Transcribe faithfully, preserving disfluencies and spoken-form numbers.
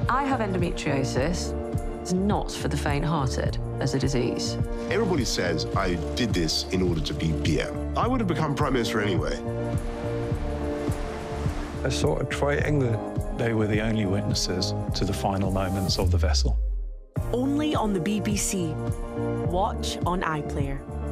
I have endometriosis. It's not for the faint-hearted as a disease. Everybody says I did this in order to be P M. I would have become Prime Minister anyway. A sort of triangle. They were the only witnesses to the final moments of the vessel. Only on the B B C. Watch on iPlayer.